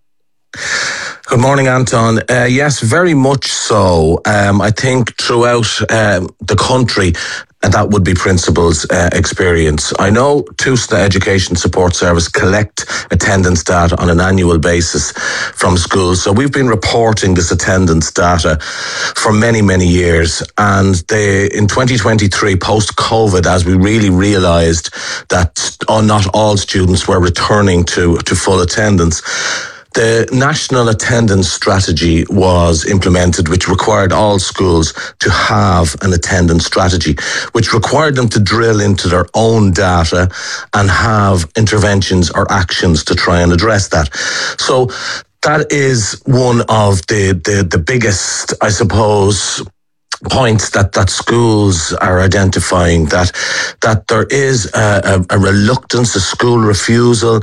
Good morning, Anton. Yes, very much so. I think throughout the country, that would be principals' experience. I know TUSLA Education Support Service collect attendance data on an annual basis from schools. So we've been reporting this attendance data for many, many years. And in 2023, post-COVID, as we really realised that not all students were returning to full attendance, the National Attendance Strategy was implemented, which required all schools to have an attendance strategy, which required them to drill into their own data and have interventions or actions to try and address that. So that is one of the biggest, I suppose, points that schools are identifying, that there is a reluctance, a school refusal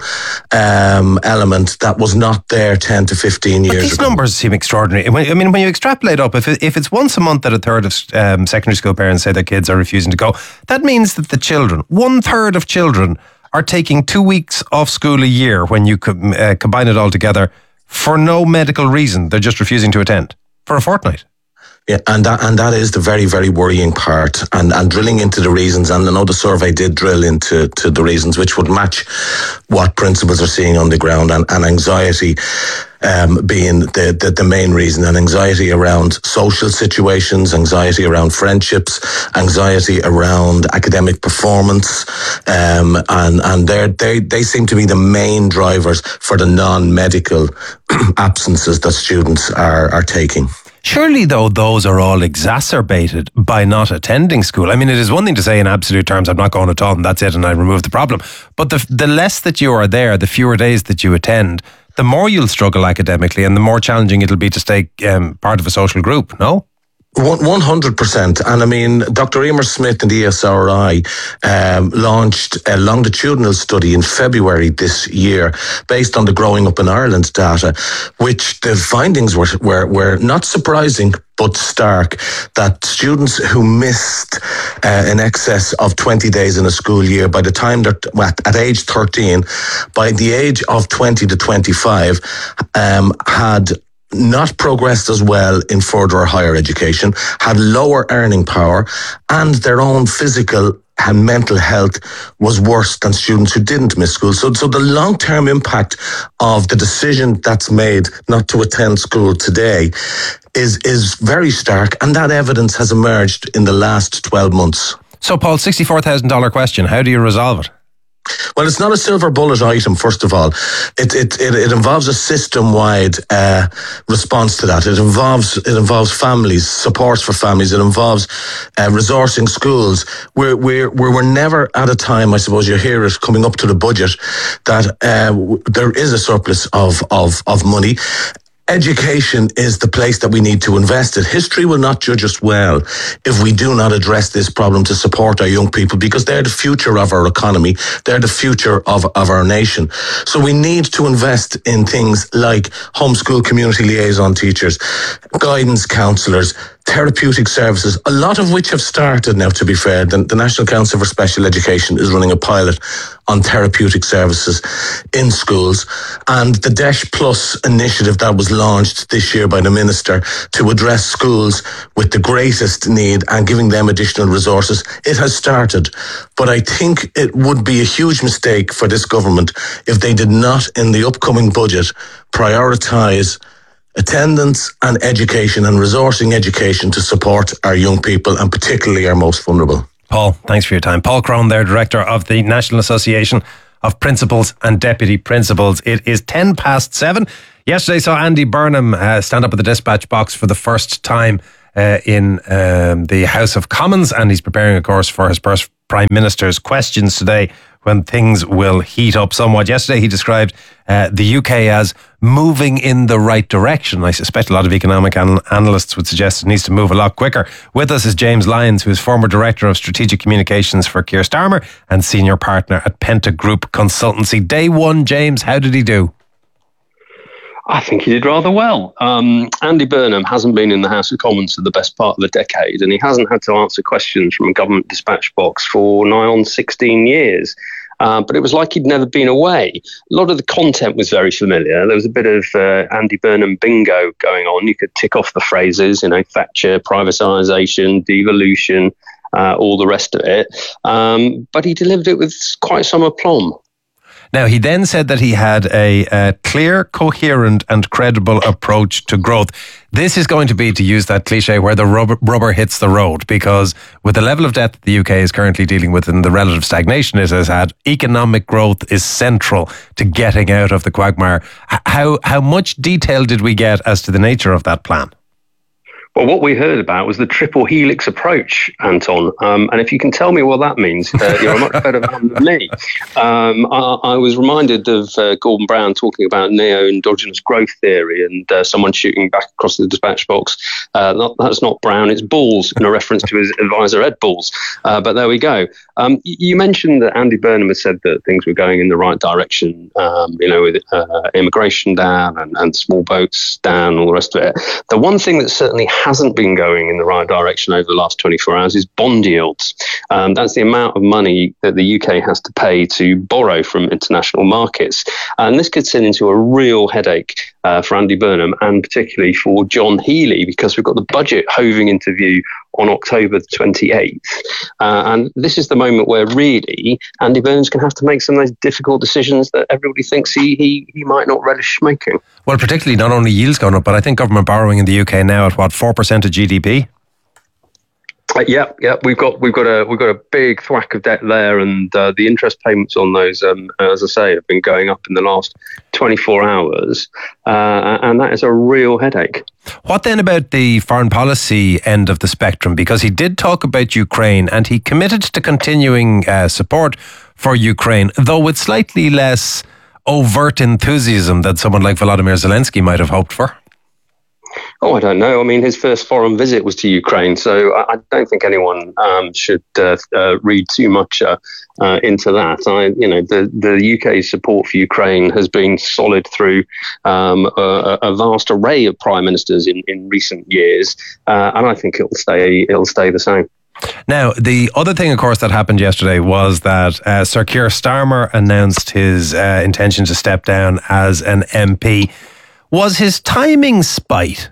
element that was not there 10 to 15 years ago. These numbers seem extraordinary. I mean, when you extrapolate up, if it's once a month that 1/3 of secondary school parents say their kids are refusing to go, that means that the children, 1/3 of children, are taking 2 weeks off school a year when you combine it all together for no medical reason. They're just refusing to attend for a fortnight. Yeah, and that is the very, very worrying part. And drilling into the reasons, and I know the survey did drill into the reasons, which would match what principals are seeing on the ground, and anxiety being the main reason, and anxiety around social situations, anxiety around friendships, anxiety around academic performance, and they seem to be the main drivers for the non-medical absences that students are taking. Surely, though, those are all exacerbated by not attending school. I mean, it is one thing to say in absolute terms, I'm not going at all and that's it and I remove the problem. But the less that you are there, the fewer days that you attend, the more you'll struggle academically and the more challenging it'll be to stay part of a social group, no? 100%. And I mean, Dr. Emer Smith and the ESRI launched a longitudinal study in February this year based on the Growing Up in Ireland data, which the findings were not surprising but stark, that students who missed in excess of 20 days in a school year by the time they're at age 13, by the age of 20 to 25, had not progressed as well in further or higher education, had lower earning power, and their own physical and mental health was worse than students who didn't miss school. So the long-term impact of the decision that's made not to attend school today is very stark, and that evidence has emerged in the last 12 months. So, Paul, $64,000 question. How do you resolve it? Well, it's not a silver bullet item, first of all. It involves a system-wide response to that. It involves families, supports for families. It involves resourcing schools. We're never at a time, I suppose you hear it coming up to the budget, that there is a surplus of money. Education is the place that we need to invest in. History will not judge us well if we do not address this problem to support our young people, because they're the future of our economy. They're the future of our nation. So we need to invest in things like homeschool community liaison teachers, guidance counsellors, therapeutic services, a lot of which have started now, to be fair. The National Council for Special Education is running a pilot on therapeutic services in schools. And the DESH Plus initiative that was launched this year by the Minister to address schools with the greatest need and giving them additional resources, it has started. But I think it would be a huge mistake for this government if they did not, in the upcoming budget, prioritise attendance and education and resourcing education to support our young people and particularly our most vulnerable. Paul, thanks for your time. Paul Crone there, Director of the National Association of Principals and Deputy Principals. It is 7:10. Yesterday saw Andy Burnham stand up at the dispatch box for the first time in the House of Commons, and he's preparing, of course, for his first Prime Minister's questions today when things will heat up somewhat. Yesterday he described the UK as moving in the right direction. I suspect a lot of economic analysts would suggest it needs to move a lot quicker. With us is James Lyons, who is former Director of Strategic Communications for Keir Starmer and Senior Partner at Penta Group Consultancy. Day one, James, how did he do? I think he did rather well. Andy Burnham hasn't been in the House of Commons for the best part of a decade, and he hasn't had to answer questions from a government dispatch box for nigh on 16 years. But it was like he'd never been away. A lot of the content was very familiar. There was a bit of Andy Burnham bingo going on. You could tick off the phrases, Thatcher, privatisation, devolution, all the rest of it. But he delivered it with quite some aplomb. Now, he then said that he had a clear, coherent and credible approach to growth. This is going to be, to use that cliche, where the rubber hits the road, because with the level of debt that the UK is currently dealing with and the relative stagnation it has had, economic growth is central to getting out of the quagmire. How much detail did we get as to the nature of that plan? Well, what we heard about was the triple helix approach, Anton. And if you can tell me what that means, you're a much better man than me. I was reminded of Gordon Brown talking about neo-endogenous growth theory and someone shooting back across the dispatch box. That's not Brown, it's Balls, in a reference to his advisor, Ed Balls. But there we go. You mentioned that Andy Burnham had said that things were going in the right direction, with immigration down and small boats down and all the rest of it. The one thing that certainly hasn't been going in the right direction over the last 24 hours is bond yields. That's the amount of money that the UK has to pay to borrow from international markets. And this could send into a real headache for Andy Burnham and particularly for John Healey, because we've got the budget hoving into view on October the 28th. And this is the moment where really Andy Burnham's going to have to make some of those difficult decisions that everybody thinks he might not relish making. Well, particularly not only yields going up, but I think government borrowing in the UK now at 4% of GDP? Yeah, we've got a big thwack of debt there, and the interest payments on those, as I say, have been going up in the last 24 hours, and that is a real headache. What then about the foreign policy end of the spectrum? Because he did talk about Ukraine, and he committed to continuing support for Ukraine, though with slightly less overt enthusiasm than someone like Volodymyr Zelensky might have hoped for. Oh, I don't know. I mean, his first foreign visit was to Ukraine, so I don't think anyone should read too much into that. The UK's support for Ukraine has been solid through a vast array of prime ministers in recent years, and I think it'll stay the same. Now, the other thing, of course, that happened yesterday was that Sir Keir Starmer announced his intention to step down as an MP. Was his timing spite?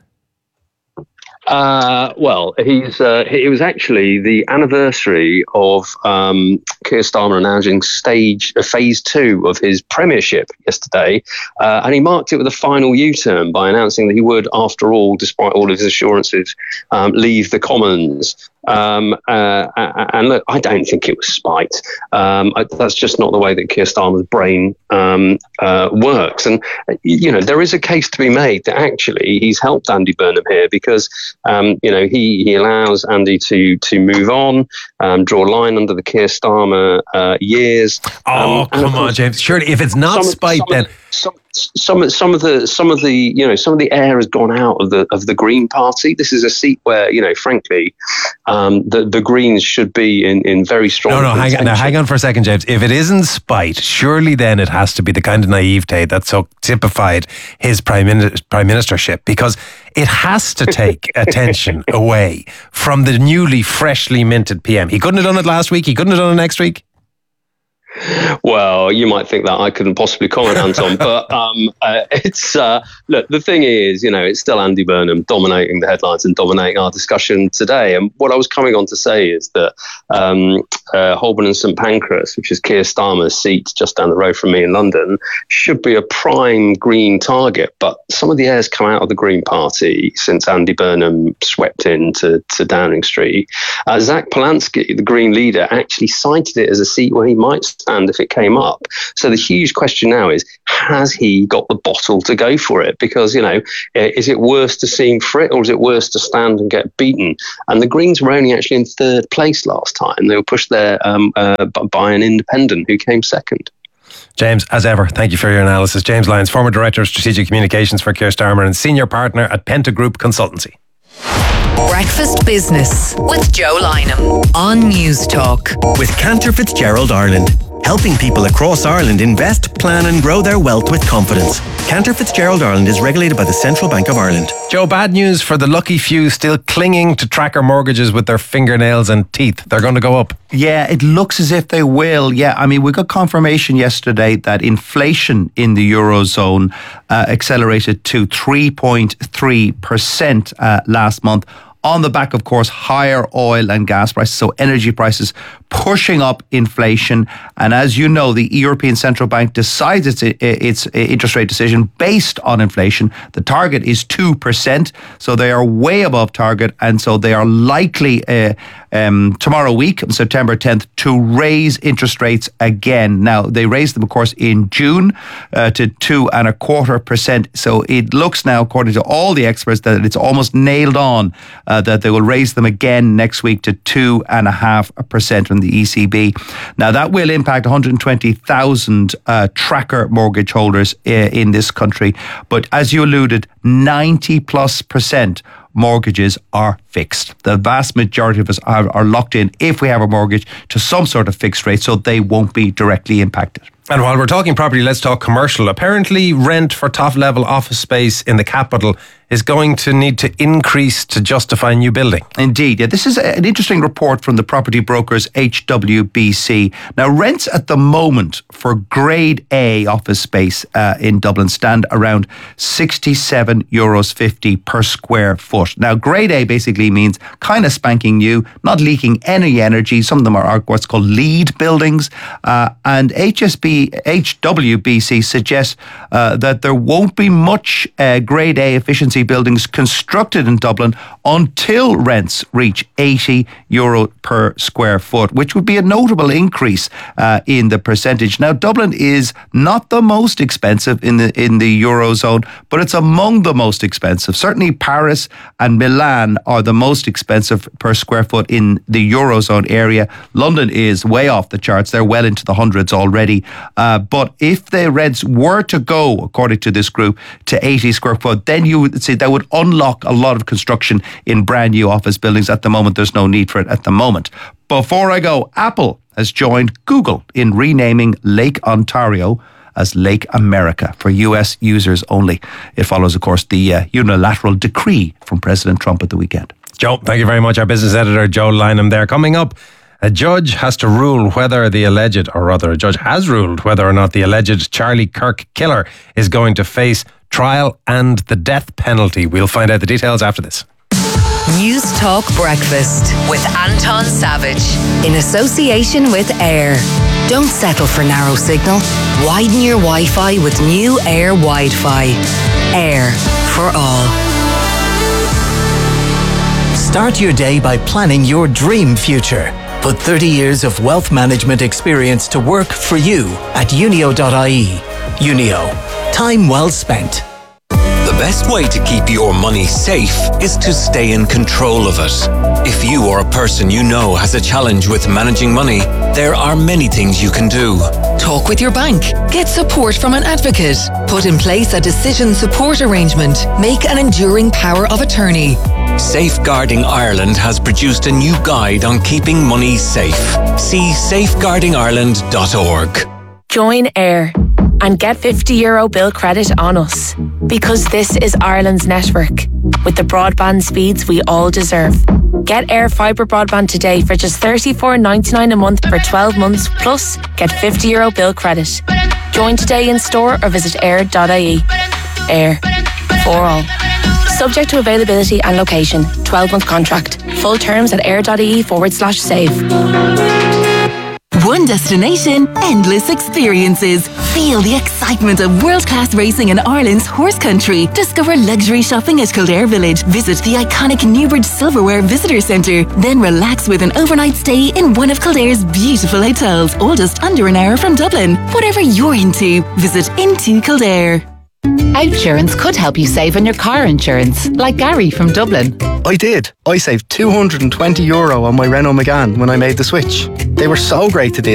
It was actually the anniversary of Keir Starmer announcing phase 2 of his premiership yesterday, and he marked it with a final U-turn by announcing that he would, after all, despite all of his assurances, leave the Commons. And look, I don't think it was spite. That's just not the way that Keir Starmer's brain works. And there is a case to be made that actually he's helped Andy Burnham here, because he allows Andy to move on, draw a line under the Keir Starmer years. Come on, James. Surely, if it's not spite, then some of the air has gone out of the Green Party. This is a seat where, frankly, the Greens should be in very strong. Hang on for a second, James. If it isn't spite, surely then it has to be the kind of naivete that so typified his prime ministership. Because it has to take attention away from the newly, freshly minted PM. He couldn't have done it last week. He couldn't have done it next week. Well, you might think that I couldn't possibly comment, Anton, but look, the thing is, it's still Andy Burnham dominating the headlines and dominating our discussion today. And what I was coming on to say is that Holborn and St Pancras, which is Keir Starmer's seat just down the road from me in London, should be a prime Green target. But some of the air's come out of the Green Party since Andy Burnham swept into Downing Street. Zach Polanski, the Green leader, actually cited it as a seat where he might stand if it came up. So the huge question now is, has he got the bottle to go for it? Because, is it worse to seem fit or is it worse to stand and get beaten? And the Greens were only actually in third place last time. They were pushed there by an independent who came second. James, as ever, thank you for your analysis. James Lyons, former Director of Strategic Communications for Keir Starmer and Senior Partner at Penta Group Consultancy. Breakfast Business with Joe Lynham on News Talk. With Cantor Fitzgerald Ireland, helping people across Ireland invest, plan and grow their wealth with confidence. Cantor Fitzgerald Ireland is regulated by the Central Bank of Ireland. Joe, bad news for the lucky few still clinging to tracker mortgages with their fingernails and teeth. They're going to go up. Yeah, it looks as if they will. Yeah, I mean, we got confirmation yesterday that inflation in the Eurozone accelerated to 3.3% last month, on the back, of course, higher oil and gas prices, so energy prices pushing up inflation. And as you know, the European Central Bank decides its interest rate decision based on inflation. The target is 2%, so they are way above target, and so they are likely tomorrow week, September 10th, to raise interest rates again. Now, they raised them, of course, in June to 2.25%. So it looks now, according to all the experts, that it's almost nailed on that they will raise them again next week to 2.5% from the ECB. Now, that will impact 120,000 tracker mortgage holders in this country. But as you alluded, 90+% mortgages are fixed. The vast majority of us are locked in, if we have a mortgage, to some sort of fixed rate, so they won't be directly impacted. And while we're talking property, let's talk commercial. Apparently, rent for top-level office space in the capital is going to need to increase to justify new building. Indeed. Yeah, this is an interesting report from the property brokers HWBC. Now, rents at the moment for Grade A office space in Dublin stand around €67.50 per square foot. Now, Grade A basically means kind of spanking new, not leaking any energy. Some of them are what's called LEED buildings. And HWBC suggests that there won't be much Grade A efficiency buildings constructed in Dublin until rents reach €80 per square foot, which would be a notable increase in the percentage. Now, Dublin is not the most expensive in the Eurozone, but it's among the most expensive. Certainly Paris and Milan are the most expensive per square foot in the Eurozone area. London is way off the charts. They're well into the hundreds already. But if the rents were to go, according to this group, to 80 square foot, then you would say that would unlock a lot of construction in brand new office buildings. At the moment, there's no need for it at the moment. Before I go, Apple has joined Google in renaming Lake Ontario as Lake America for US users only. It follows, of course, the unilateral decree from President Trump at the weekend. Joe, thank you very much. Our business editor, Joe Lynham there. Coming up, a judge has to rule whether the alleged, or rather a judge has ruled whether or not the alleged Charlie Kirk killer is going to face trial and the death penalty. We'll find out the details after this. News Talk Breakfast with Anton Savage in association with Air. Don't settle for narrow signal. Widen your Wi-Fi with new Air Wi-Fi. Air for all. Start your day by planning your dream future. Put 30 years of wealth management experience to work for you at unio.ie. Unio. Time well spent. The best way to keep your money safe is to stay in control of it. If you or a person you know has a challenge with managing money, there are many things you can do. Talk with your bank. Get support from an advocate. Put in place a decision support arrangement. Make an enduring power of attorney. Safeguarding Ireland has produced a new guide on keeping money safe. See safeguardingireland.org. Join AIR and get €50 bill credit on us. Because this is Ireland's network, with the broadband speeds we all deserve. Get Air Fibre broadband today for just $34.99 a month for 12 months, plus get €50 bill credit. Join today in store or visit air.ie. Air. For all. Subject to availability and location. 12-month contract. Full terms at air.ie/save. One destination, endless experiences. Feel the excitement of world-class racing in Ireland's horse country. Discover luxury shopping at Kildare Village. Visit the iconic Newbridge Silverware Visitor Centre. Then relax with an overnight stay in one of Kildare's beautiful hotels, all just under an hour from Dublin. Whatever you're into, visit Into Kildare. Outsurance could help you save on your car insurance, like Gary from Dublin. I did. I saved €220 on my Renault Megane when I made the switch. They were so great to deal